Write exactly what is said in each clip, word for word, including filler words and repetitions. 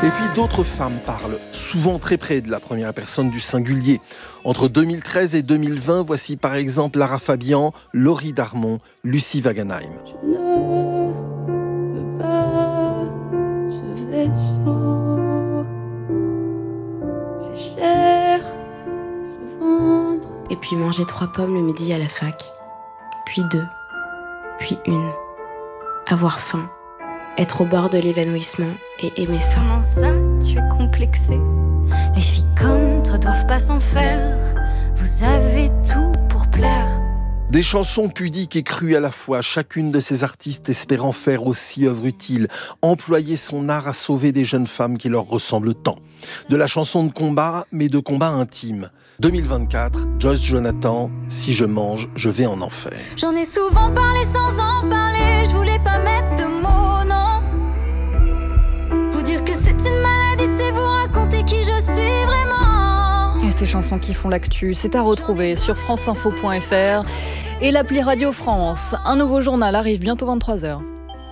Et puis d'autres femmes parlent, souvent très près de la première personne du singulier. Entre deux mille treize et deux mille vingt, voici par exemple Lara Fabian, Laurie Darmon, Lucie Wagenheim. Je ne veux pas ce vaisseau, c'est cher se vendre. Et puis manger trois pommes le midi à la fac, puis deux, puis une, avoir faim. Être au bord de l'évanouissement et aimer ça. Comment ça, tu es complexée? Les filles comme toi doivent pas s'en faire. Vous avez tout pour plaire. Des chansons pudiques et crues à la fois, chacune de ces artistes espérant faire aussi œuvre utile, employer son art à sauver des jeunes femmes qui leur ressemblent tant. De la chanson de combat, mais de combat intime. deux mille vingt-quatre, Joyce Jonathan, Si je mange, je vais en enfer. J'en ai souvent parlé sans en parler, je voulais pas mettre de mots, non. Vous dire que c'est une maladie, c'est vous raconter qui je suis vraiment. Et ces chansons qui font l'actu, c'est à retrouver sur franceinfo point fr et l'appli Radio France. Un nouveau journal arrive bientôt vingt-trois heures.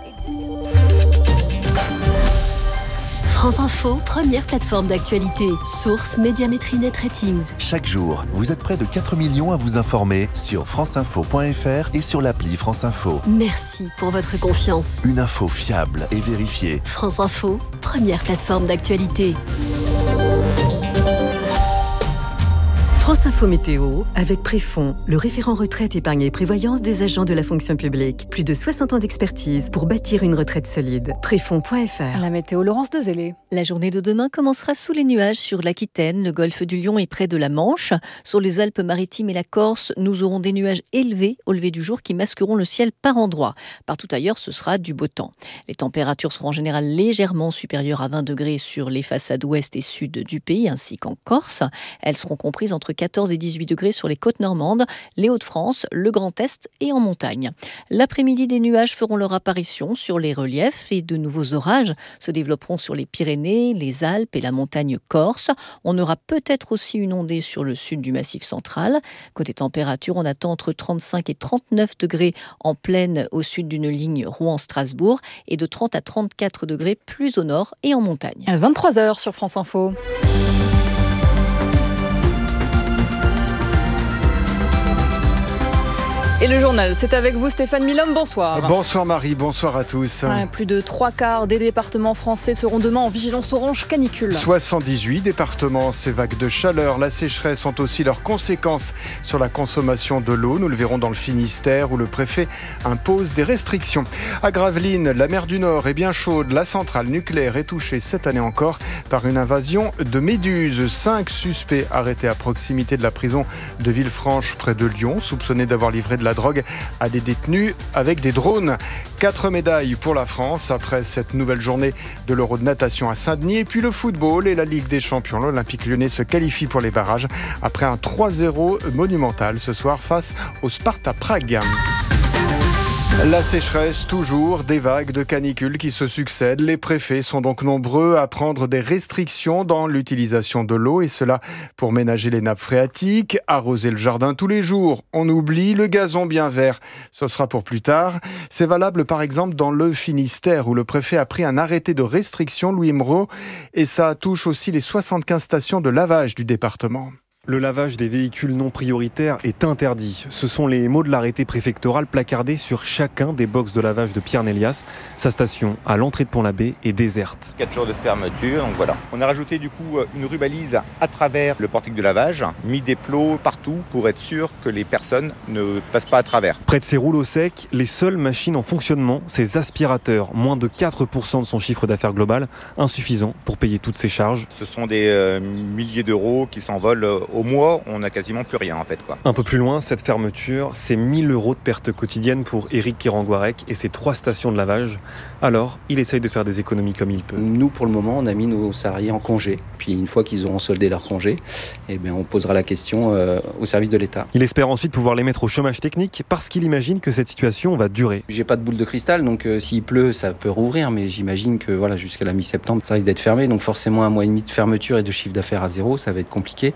France Info, première plateforme d'actualité. Source Médiamétrie Net Ratings. Chaque jour, vous êtes près de quatre millions à vous informer sur franceinfo point fr et sur l'appli France Info. Merci pour votre confiance. Une info fiable et vérifiée. France Info, première plateforme d'actualité. France Info Météo, avec Préfond, le référent retraite, épargne et prévoyance des agents de la fonction publique. Plus de soixante ans d'expertise pour bâtir une retraite solide. Préfond point fr. La météo, Laurence Dezellé. La journée de demain commencera sous les nuages sur l'Aquitaine, le golfe du Lion et près de la Manche. Sur les Alpes-Maritimes et la Corse, nous aurons des nuages élevés au lever du jour qui masqueront le ciel par endroits. Partout ailleurs, ce sera du beau temps. Les températures seront en général légèrement supérieures à vingt degrés sur les façades ouest et sud du pays, ainsi qu'en Corse. Elles seront comprises entre quatorze et dix-huit degrés sur les côtes normandes, les Hauts-de-France, le Grand Est et en montagne. L'après-midi, des nuages feront leur apparition sur les reliefs et de nouveaux orages se développeront sur les Pyrénées, les Alpes et la montagne corse. On aura peut-être aussi une ondée sur le sud du Massif central. Côté température, on attend entre trente-cinq et trente-neuf degrés en plaine au sud d'une ligne Rouen-Strasbourg et de trente à trente-quatre degrés plus au nord et en montagne. À vingt-trois heures sur France Info. Et le journal, c'est avec vous Stéphane Milhomme, bonsoir. Bonsoir Marie, bonsoir à tous. Ouais, plus de trois quarts des départements français seront demain en vigilance orange canicule. soixante-dix-huit départements, ces vagues de chaleur, la sécheresse ont aussi leurs conséquences sur la consommation de l'eau. Nous le verrons dans le Finistère où le préfet impose des restrictions. À Gravelines, la mer du Nord est bien chaude. La centrale nucléaire est touchée cette année encore par une invasion de méduses. Cinq suspects arrêtés à proximité de la prison de Villefranche près de Lyon, soupçonnés d'avoir livré de la drogue à des détenus avec des drones. Quatre médailles pour la France après cette nouvelle journée de l'Euro de natation à Saint-Denis. Et puis le football et la Ligue des Champions. L'Olympique Lyonnais se qualifie pour les barrages après un trois zéro monumental ce soir face au Sparta Prague. La sécheresse, toujours des vagues de canicule qui se succèdent. Les préfets sont donc nombreux à prendre des restrictions dans l'utilisation de l'eau et cela pour ménager les nappes phréatiques, arroser le jardin tous les jours. On oublie le gazon bien vert. Ce sera pour plus tard. C'est valable par exemple dans le Finistère où le préfet a pris un arrêté de restriction, Louis Mreau, et ça touche aussi les soixante-quinze stations de lavage du département. Le lavage des véhicules non prioritaires est interdit. Ce sont les mots de l'arrêté préfectoral placardés sur chacun des box de lavage de Pierre-Nélias. Sa station à l'entrée de Pont-l'Abbé est déserte. quatre jours de fermeture, donc voilà. On a rajouté du coup une rubalise à travers le portique de lavage, mis des plots partout pour être sûr que les personnes ne passent pas à travers. Près de ces rouleaux secs, les seules machines en fonctionnement, ces aspirateurs, moins de quatre pour cent de son chiffre d'affaires global, insuffisant pour payer toutes ces charges. Ce sont des euh, milliers d'euros qui s'envolent euh, au mois, on n'a quasiment plus rien en fait, quoi. Un peu plus loin, cette fermeture, c'est mille euros de pertes quotidiennes pour Éric Kéranguarec et ses trois stations de lavage. Alors, il essaye de faire des économies comme il peut. Nous, pour le moment, on a mis nos salariés en congé. Puis une fois qu'ils auront soldé leur congé, eh bien, on posera la question euh, au service de l'État. Il espère ensuite pouvoir les mettre au chômage technique parce qu'il imagine que cette situation va durer. J'ai pas de boule de cristal, donc euh, s'il pleut, ça peut rouvrir, mais j'imagine que voilà, jusqu'à la mi-septembre, ça risque d'être fermé. Donc forcément, un mois et demi de fermeture et de chiffre d'affaires à zéro, ça va être compliqué. Ah bah là,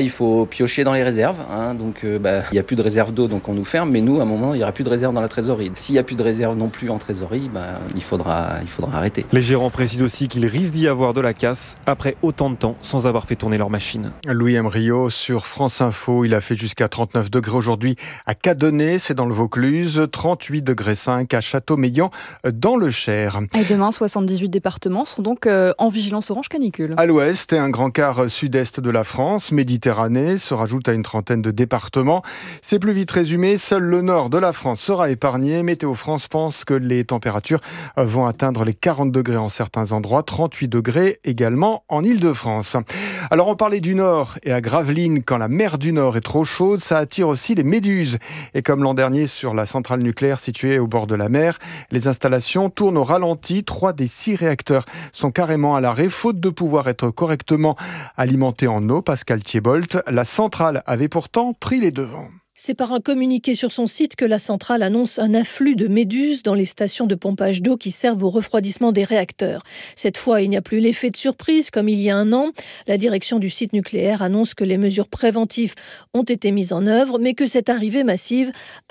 il faut piocher dans les réserves. Hein, donc, euh, bah, il n'y a plus de réserve d'eau, donc on nous ferme. Mais nous, à un moment, il n'y aura plus de réserve dans la trésorerie. S'il n'y a plus de réserve non plus en trésorerie, bah, il faudra, il faudra arrêter. Les gérants précisent aussi qu'il risque d'y avoir de la casse après autant de temps sans avoir fait tourner leur machine. Louis M. Rio sur France Info. Il a fait jusqu'à trente-neuf degrés aujourd'hui à Cadenet, c'est dans le Vaucluse, trente-huit degrés cinq à Châteaumeillan dans le Cher. Et demain, soixante-dix-huit départements sont donc euh, en vigilance orange canicule. À l'ouest et un grand quart sud-est de la France, Méditerranée se rajoute à une trentaine de départements. C'est plus vite résumé, seul le nord de la France sera épargné. Météo France pense que les températures vont atteindre les quarante degrés en certains endroits, trente-huit degrés également en Île-de-France. Alors on parlait du Nord et à Gravelines, quand la mer du Nord est trop chaude, ça attire aussi les méduses. Et comme l'an dernier sur la centrale nucléaire située au bord de la mer, les installations tournent au ralenti. Trois des six réacteurs sont carrément à l'arrêt, faute de pouvoir être correctement alimentés en eau. Pascal Thiébolt, la centrale avait pourtant pris les devants. C'est par un communiqué sur son site que la centrale annonce un afflux de méduses dans les stations de pompage d'eau qui servent au refroidissement des réacteurs. Cette fois, il n'y a plus l'effet de surprise comme il y a un an. La direction du site nucléaire annonce que les mesures préventives ont été mises en œuvre, mais que cette arrivée massive